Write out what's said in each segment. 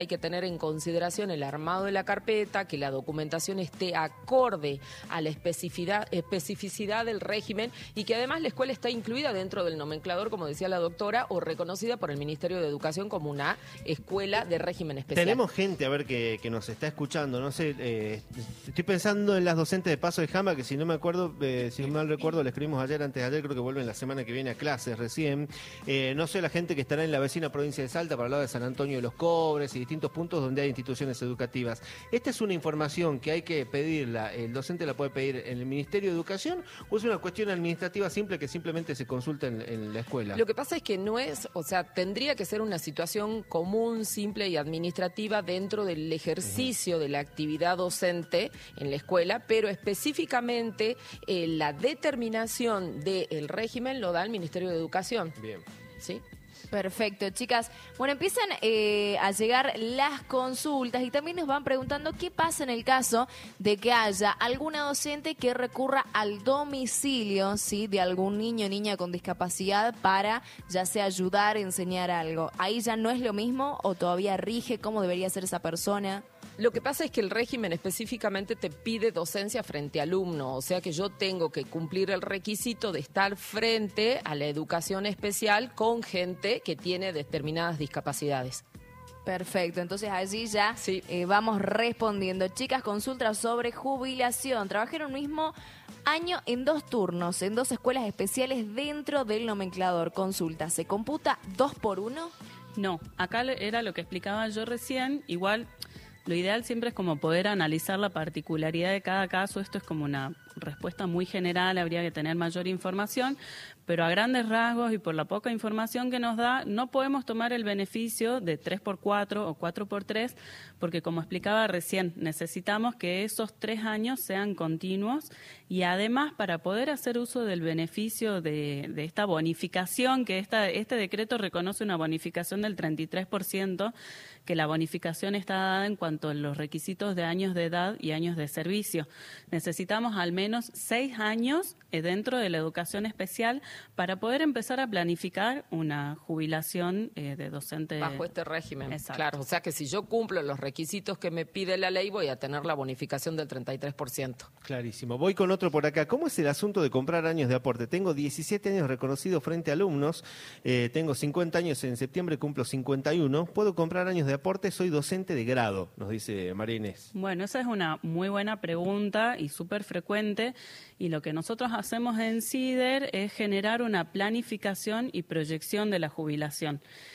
Hay que tener en consideración el armado de la carpeta, que la documentación esté acorde a la especificidad del régimen y que además la escuela está incluida dentro del nomenclador, como decía la doctora, o reconocida por el Ministerio de Educación como una escuela de régimen especial. Tenemos gente, a ver, que nos está escuchando. No sé, estoy pensando en las docentes de Paso de Jama, que si no me acuerdo, si mal recuerdo, le escribimos antes de ayer, creo que vuelven la semana que viene a clases recién. No sé, la gente que estará en la vecina provincia de Salta para hablar de San Antonio de los Cobres y distintos puntos donde hay instituciones educativas. Esta es una información que hay que pedirla, el docente la puede pedir en el Ministerio de Educación, o es una cuestión administrativa simple que simplemente se consulta en la escuela. Lo que pasa es que no es, o sea, tendría que ser una situación común, simple y administrativa dentro del ejercicio de la actividad docente en la escuela, pero específicamente la determinación del régimen lo da el Ministerio de Educación. Bien. ¿Sí? Perfecto, chicas. Bueno, empiezan a llegar las consultas y también nos van preguntando qué pasa en el caso de que haya alguna docente que recurra al domicilio, ¿sí?, de algún niño o niña con discapacidad para ya sea ayudar, enseñar algo. ¿Ahí ya no es lo mismo o todavía rige cómo debería ser esa persona? Lo que pasa es que el régimen específicamente te pide docencia frente a alumno, o sea que yo tengo que cumplir el requisito de estar frente a la educación especial con gente que tiene determinadas discapacidades. Perfecto, entonces allí ya sí. Vamos respondiendo. Chicas, consultas sobre jubilación. Trabajé en un mismo año en 2 turnos, en 2 escuelas especiales dentro del nomenclador. Consulta, ¿se computa 2 por 1? No, acá era lo que explicaba yo recién, igual. Lo ideal siempre es como poder analizar la particularidad de cada caso. Esto es como una respuesta muy general, habría que tener mayor información, pero a grandes rasgos y por la poca información que nos da, no podemos tomar el beneficio de 3x4 o 4x3, porque como explicaba recién, necesitamos que esos 3 años sean continuos y además para poder hacer uso del beneficio de esta bonificación, que este decreto reconoce una bonificación del 33%, que la bonificación está dada en cuanto a los requisitos de años de edad y años de servicio. Necesitamos al menos 6 años dentro de la educación especial para poder empezar a planificar una jubilación de docente. Bajo este régimen. Exacto. Claro, o sea que si yo cumplo los requisitos que me pide la ley, voy a tener la bonificación del 33%. Clarísimo. Voy con otro por acá. ¿Cómo es el asunto de comprar años de aporte? Tengo 17 años reconocidos frente a alumnos, tengo 50 años, en septiembre cumplo 51. ¿Puedo comprar años de aporte? Soy docente de grado, nos dice María Inés. Bueno, esa es una muy buena pregunta y súper frecuente, y lo que nosotros hacemos en CIDER es generar una planificación y proyección de la jubilación.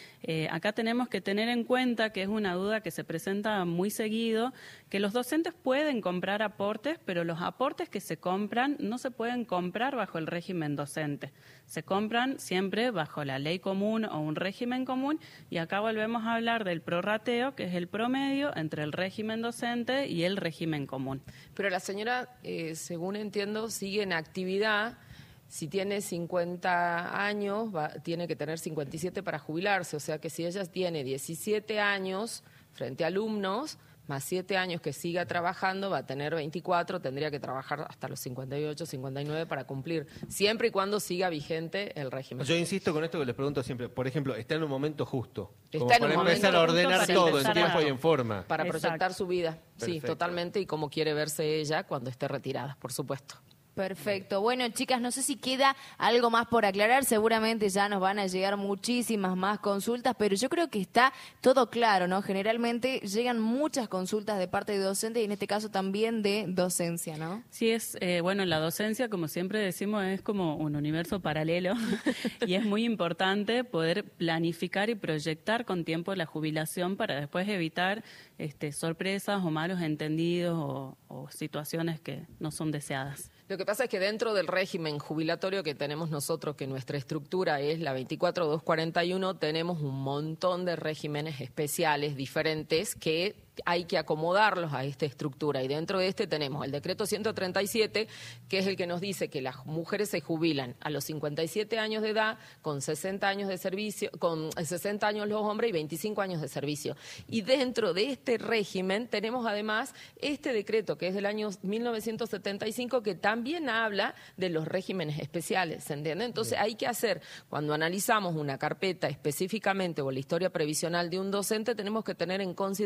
Acá tenemos que tener en cuenta, que es una duda que se presenta muy seguido, que los docentes pueden comprar aportes, pero los aportes que se compran no se pueden comprar bajo el régimen docente. Se compran siempre bajo la ley común o un régimen común, y acá volvemos a hablar del prorrateo, que es el promedio entre el régimen docente y el régimen común. Pero la señora, según entiendo, sigue en actividad. Si tiene 50 años, tiene que tener 57 para jubilarse. O sea que si ella tiene 17 años frente a alumnos, más 7 años que siga trabajando, va a tener 24, tendría que trabajar hasta los 58, 59 para cumplir, siempre y cuando siga vigente el régimen. Yo insisto con esto que les pregunto siempre, por ejemplo, está en un momento justo. Como Está en para un empezar momento a ordenar justo todo para en empezar tiempo y en forma. Para proyectar Exacto. su vida, sí, Perfecto. totalmente, y cómo quiere verse ella cuando esté retirada, por supuesto. Perfecto. Bueno, chicas, no sé si queda algo más por aclarar. Seguramente ya nos van a llegar muchísimas más consultas, pero yo creo que está todo claro, ¿no? Generalmente llegan muchas consultas de parte de docentes y en este caso también de docencia, ¿no? Sí, bueno, la docencia, como siempre decimos, es como un universo paralelo y es muy importante poder planificar y proyectar con tiempo la jubilación para después evitar sorpresas o malos entendidos o situaciones que no son deseadas. Lo que pasa es que dentro del régimen jubilatorio que tenemos nosotros, que nuestra estructura es la 24241, tenemos un montón de regímenes especiales diferentes que hay que acomodarlos a esta estructura. Y dentro de este tenemos el decreto 137, que es el que nos dice que las mujeres se jubilan a los 57 años de edad, con 60 años de servicio, con 60 años los hombres y 25 años de servicio. Y dentro de este régimen tenemos además este decreto, que es del año 1975, que también habla de los regímenes especiales, ¿se entiende? Entonces hay que hacer, cuando analizamos una carpeta específicamente o la historia previsional de un docente, tenemos que tener en consideración